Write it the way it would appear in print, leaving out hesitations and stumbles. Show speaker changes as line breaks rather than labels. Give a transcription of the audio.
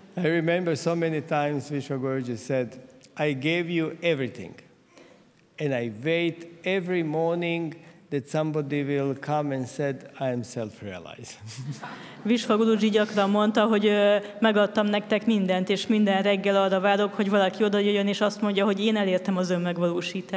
I remember so many times Vishwa Guruji said, I gave you everything, and I wait every morning that somebody will come and said, I am self-realized.
Vishwa Guruji gyakran mondta, hogy megadtam nektek mindent, és minden reggel arra várok, hogy valaki oda jöjjön, és azt mondja, hogy én elértem az önmegvalósítást.